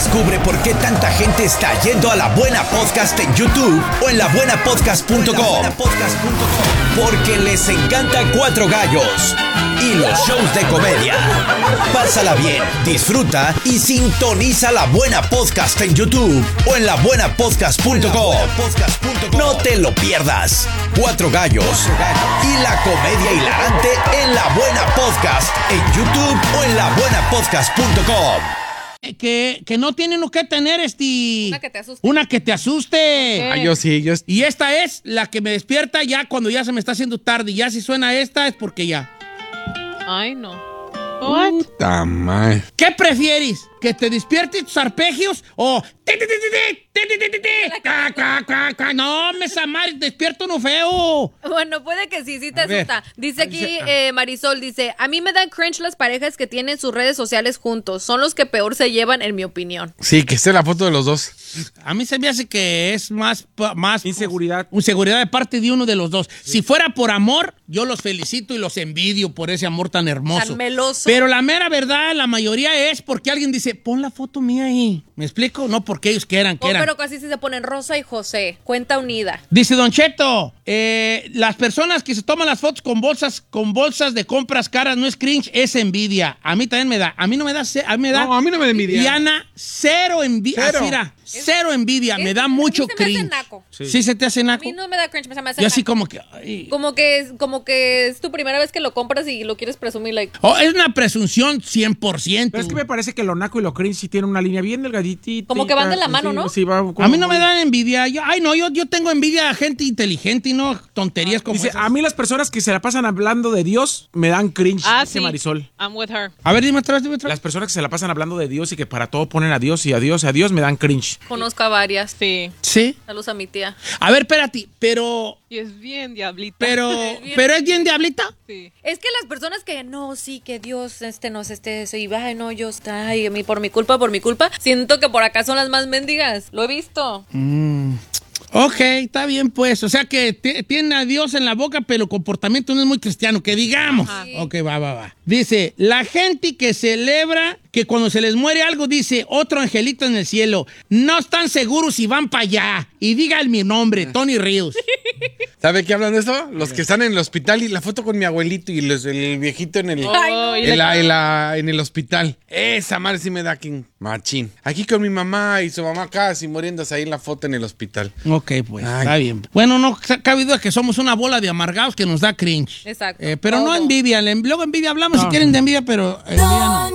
Descubre por qué tanta gente está yendo a La Buena Podcast en YouTube o en labuenapodcast.com. Porque les encanta Cuatro Gallos y los shows de comedia. Pásala bien, disfruta y sintoniza La Buena Podcast en YouTube o en labuenapodcast.com. No te lo pierdas. Cuatro Gallos y la comedia hilarante en La Buena Podcast en YouTube o en labuenapodcast.com. Que no tiene uno que tener Una que te asuste. Una que te asuste. Ah, yo sí. Y esta es la que me despierta ya cuando ya se me está haciendo tarde. Y ya si suena esta es porque ya. Ay, no. Puta madre. ¿Qué prefieres? ¿Que te despiertes tus arpegios o... No, me Samar, despierto uno feo. Bueno, puede que sí te A ver. asusta. Dice aquí Marisol, dice, a mí me dan cringe las parejas que tienen sus redes sociales juntos. Son los que peor se llevan, en mi opinión. Sí, que esté la foto de los dos. A mí se me hace que es más Inseguridad. Inseguridad de parte de uno de los dos. Sí. Si fuera por amor, yo los felicito y los envidio por ese amor tan hermoso. Tan meloso. Pero la mera verdad, la mayoría es porque alguien dice, pon la foto mía ahí. ¿Me explico? No porque ellos quieran. Pero casi sí se ponen Rosa y José. Cuenta unida. Dice Don Cheto, las personas que se toman las fotos con bolsas de compras caras no es cringe, es envidia. A mí también me da. A mí no me da. A mí me da. No, a mí no me da envidia. Diana, cero envidia. Cero. Así era, cero envidia. Me da mucho a mí se me hace cringe. naco. Sí, se te hace A naco. mí no me da cringe, se me hace Yo así naco. como que... ay. Como que es tu primera vez que lo compras y lo quieres presumir, like. Oh, es una presunción 100%. Pero es que me parece que lo naco y lo cringe sí tienen una línea bien delgadita. Como que van de la mano, ¿no? Sí, va como A mí no me muy- dan envidia. Yo tengo envidia a gente inteligente y no tonterías como Dice, esas. a mí las personas que se la pasan hablando de Dios me dan cringe, dice Marisol. I'm with her. A ver, dime otra vez. Las personas que se la pasan hablando de Dios y que para todo ponen a Dios y a Dios me dan cringe. Conozco a varias. Sí. Sí. Saludos a mi tía. A ver, espérate, pero Y es bien diablita. ¿es bien diablita? Sí. Es que las personas que no, sí, que Dios nos y ay, no, yo ay, por mi culpa, siento que por acá son las más mendigas. Lo he visto. Ok, está bien pues. O sea que tiene a Dios en la boca, pero el comportamiento no es muy cristiano, que digamos. Ajá. Ok, va. Dice, la gente que celebra que cuando se les muere algo, dice, otro angelito en el cielo. No están seguros si van para allá. Y digan mi nombre, Tony Ríos. ¿Sabe qué hablan de esto? Los que están en el hospital y la foto con mi abuelito y el viejito en el... Ay, no. En el hospital. Esa madre sí me da machín. Aquí con mi mamá y su mamá casi muriéndose ahí en la foto en el hospital. Ok, pues, Ay. está bien. Bueno, no cabe duda que somos una bola de amargados que nos da cringe. Exacto. Pero no Todo. envidia. Luego envidia hablamos si quieren de envidia, pero envidia no.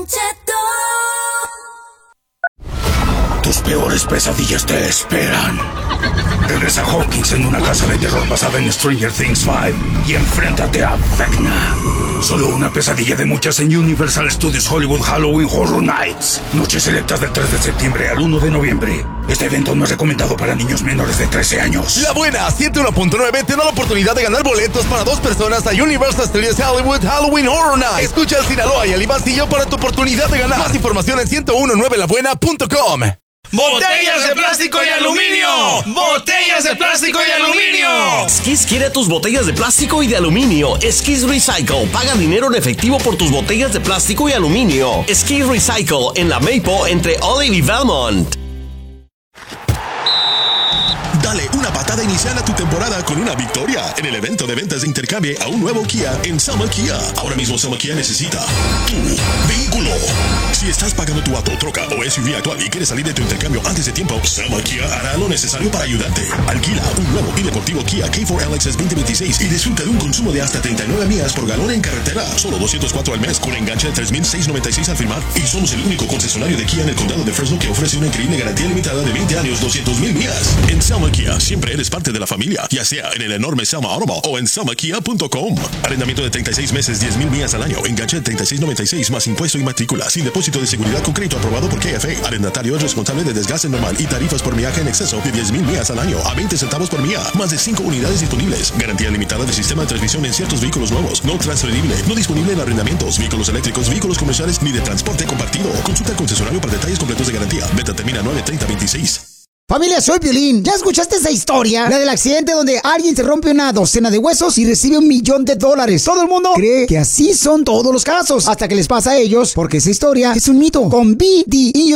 Tus peores pesadillas te esperan. Regresa Hawkins en una casa de terror basada en Stranger Things 5 y enfréntate a Vecna. Solo una pesadilla de muchas en Universal Studios Hollywood Halloween Horror Nights. Noches selectas del 3 de septiembre al 1 de noviembre. Este evento no es recomendado para niños menores de 13 años. La Buena 101.9 te da la oportunidad de ganar boletos para 2 personas a Universal Studios Hollywood Halloween Horror Night. Escucha al Sinaloa y al Ibancillo para tu oportunidad de ganar. Más información en 1019labuena.com. ¡Botellas de plástico y aluminio! ¡Botellas de plástico y aluminio! Skis quiere tus botellas de plástico y de aluminio. Skis Recycle. Paga dinero en efectivo por tus botellas de plástico y aluminio. Skis Recycle en la Maple entre Olive y Valmont. Dale una patada inicial a tu temporada con una victoria en el evento de ventas de intercambio a un nuevo Kia en Selma Kia. Ahora mismo Selma Kia necesita tu vehículo. Si estás pagando tu auto, troca o SUV actual y quieres salir de tu intercambio antes de tiempo, Selma Kia hará lo necesario para ayudarte. Alquila un nuevo y deportivo Kia K4 LXS 2026 y disfruta de un consumo de hasta 39 millas por galón en carretera. Solo $204 al mes con enganche de $3,696 al firmar. Y somos el único concesionario de Kia en el condado de Fresno que ofrece una increíble garantía limitada de 20 años, 200,000 millas. En Selma Kia siempre eres parte de la familia, ya sea en el enorme Selma Automall o en selmakia.com. Arrendamiento de 36 meses, 10,000 millas al año. Enganche de $36,96 más impuesto y matrícula. Sin depósito de seguridad con crédito aprobado por KFA. Arrendatario es responsable de desgaste normal y tarifas por millaje en exceso de 10,000 millas al año a 20 centavos por milla. Más de 5 unidades disponibles. Garantía limitada de sistema de transmisión en ciertos vehículos nuevos. No transferible. No disponible en arrendamientos, vehículos eléctricos, vehículos comerciales ni de transporte compartido. Consulta al concesionario para detalles completos de garantía. Beta termina 9/30/26. Familia, soy Piolín. ¿Ya escuchaste esa historia? La del accidente donde alguien se rompe una docena de huesos y recibe $1 millón. Todo el mundo cree que así son todos los casos, hasta que les pasa a ellos, porque esa historia es un mito. Con BDE